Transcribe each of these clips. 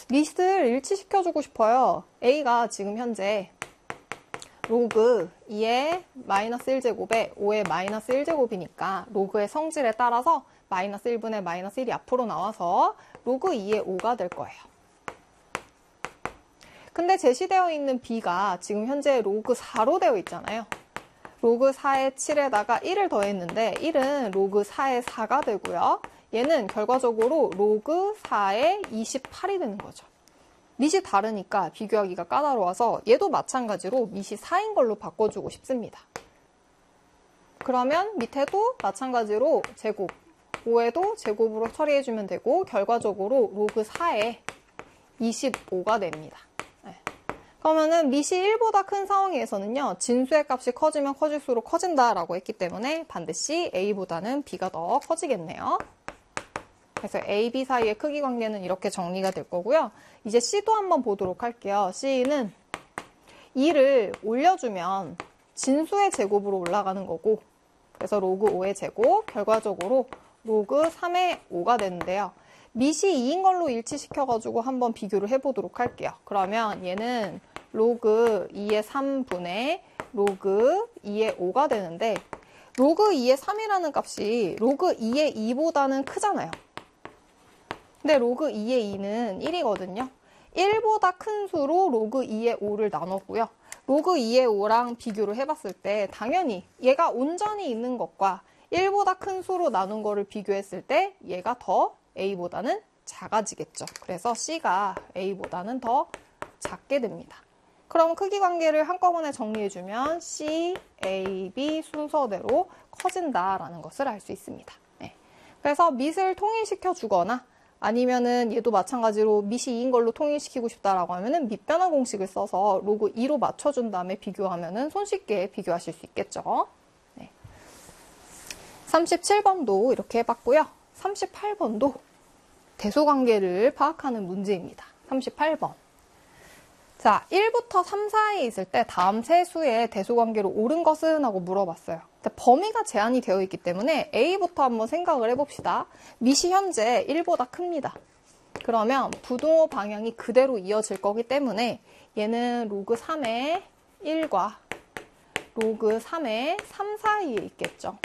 밑을 일치시켜주고 싶어요. A가 지금 현재 로그 2의 마이너스 1제곱에 5의 마이너스 1제곱이니까 로그의 성질에 따라서 마이너스 1분의 마이너스 1이 앞으로 나와서 로그 2의 5가 될 거예요. 근데 제시되어 있는 B가 지금 현재 로그 4로 되어 있잖아요. 로그 4의 7에다가 1을 더했는데 1은 로그 4의 4가 되고요. 얘는 결과적으로 로그 4의 28이 되는 거죠. 밑이 다르니까 비교하기가 까다로워서 얘도 마찬가지로 밑이 4인 걸로 바꿔주고 싶습니다. 그러면 밑에도 마찬가지로 제곱, 5에도 제곱으로 처리해주면 되고 결과적으로 로그 4의 25가 됩니다. 그러면은 밑이 1보다 큰 상황에서는요. 진수의 값이 커지면 커질수록 커진다라고 했기 때문에 반드시 A보다는 B가 더 커지겠네요. 그래서 A, B 사이의 크기 관계는 이렇게 정리가 될 거고요. 이제 C도 한번 보도록 할게요. C는 2를 올려주면 진수의 제곱으로 올라가는 거고 그래서 로그 5의 제곱, 결과적으로 로그 3의 5가 되는데요. 밑이 2인 걸로 일치시켜가지고 한번 비교를 해보도록 할게요. 그러면 얘는 로그 2의 3분의 로그 2의 5가 되는데 로그 2의 3이라는 값이 로그 2의 2보다는 크잖아요. 근데 로그 2의 2는 1이거든요. 1보다 큰 수로 로그 2의 5를 나눴고요. 로그 2의 5랑 비교를 해봤을 때 당연히 얘가 온전히 있는 것과 1보다 큰 수로 나눈 거를 비교했을 때 얘가 더 A보다는 작아지겠죠. 그래서 C가 A보다는 더 작게 됩니다. 그럼 크기 관계를 한꺼번에 정리해주면 C, A, B 순서대로 커진다라는 것을 알 수 있습니다. 네. 그래서 밑을 통일시켜 주거나 아니면은 얘도 마찬가지로 밑이 2인 걸로 통일시키고 싶다라고 하면은 밑변화 공식을 써서 로그 2로 맞춰준 다음에 비교하면은 손쉽게 비교하실 수 있겠죠. 네. 37번도 이렇게 해봤고요. 38번도 대소관계를 파악하는 문제입니다. 38번. 자, 1부터 3 사이에 있을 때 다음 세 수의 대소관계로 옳은 것은? 하고 물어봤어요. 범위가 제한이 되어 있기 때문에 A부터 한번 생각을 해봅시다. 밑이 현재 1보다 큽니다. 그러면 부등호 방향이 그대로 이어질 거기 때문에 얘는 로그 3의 1과 로그 3의 3 사이에 있겠죠.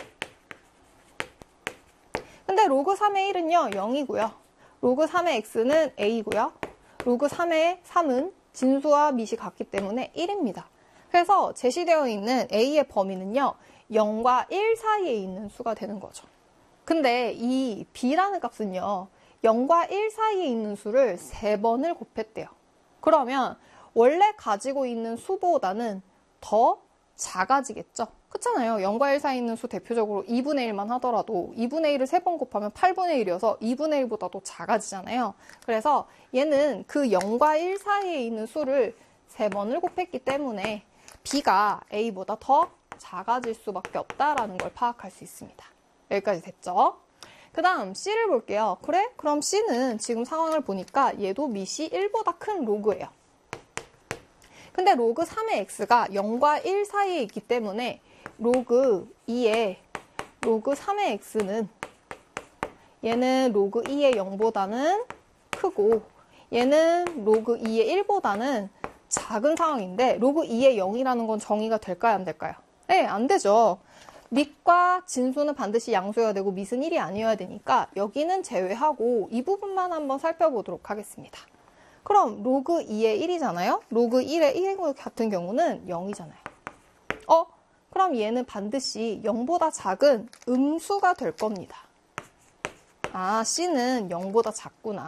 근데 로그 3의 1은요, 0이고요. 로그 3의 x는 a고요. 로그 3의 3은 진수와 밑이 같기 때문에 1입니다. 그래서 제시되어 있는 a의 범위는요, 0과 1 사이에 있는 수가 되는 거죠. 근데 이 b라는 값은요, 0과 1 사이에 있는 수를 3번을 곱했대요. 그러면 원래 가지고 있는 수보다는 더 작아지겠죠? 그렇잖아요. 0과 1 사이에 있는 수 대표적으로 2분의 1만 하더라도 2분의 1을 3번 곱하면 8분의 1이어서 2분의 1보다 더 작아지잖아요. 그래서 얘는 그 0과 1 사이에 있는 수를 3번을 곱했기 때문에 B가 A보다 더 작아질 수밖에 없다라는 걸 파악할 수 있습니다. 여기까지 됐죠? 그 다음 C를 볼게요. 그래? 그럼 C는 지금 상황을 보니까 얘도 밑이 1보다 큰 로그예요. 근데 로그 3의 x가 0과 1 사이에 있기 때문에 로그 2의 로그 3의 x는 얘는 로그 2의 0보다는 크고 얘는 로그 2의 1보다는 작은 상황인데 로그 2의 0이라는 건 정의가 될까요? 안 될까요? 네, 안 되죠. 밑과 진수는 반드시 양수여야 되고 밑은 1이 아니어야 되니까 여기는 제외하고 이 부분만 한번 살펴보도록 하겠습니다. 그럼 로그 2의 1이잖아요? 로그 1의 1 같은 경우는 0이잖아요. 그럼 얘는 반드시 0보다 작은 음수가 될 겁니다. 아, C는 0보다 작구나.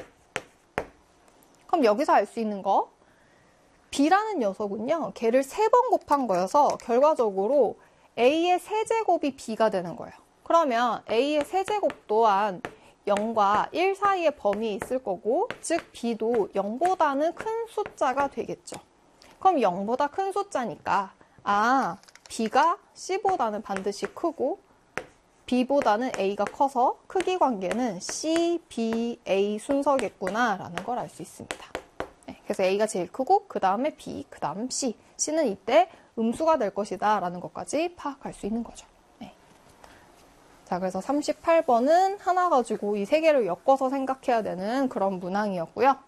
그럼 여기서 알 수 있는 거, B라는 녀석은요, 걔를 3번 곱한 거여서 결과적으로 A의 세제곱이 B가 되는 거예요. 그러면 A의 세제곱 또한 0과 1 사이의 범위에 있을 거고, 즉 B도 0보다는 큰 숫자가 되겠죠. 그럼 0보다 큰 숫자니까 B가 C보다는 반드시 크고 B보다는 A가 커서 크기 관계는 C, B, A 순서겠구나 라는 걸 알 수 있습니다. 네, 그래서 A가 제일 크고 그 다음에 B, 그 다음 C. C는 이때 음수가 될 것이다 라는 것까지 파악할 수 있는 거죠. 네. 자, 그래서 38번은 하나 가지고 이 세 개를 엮어서 생각해야 되는 그런 문항이었고요.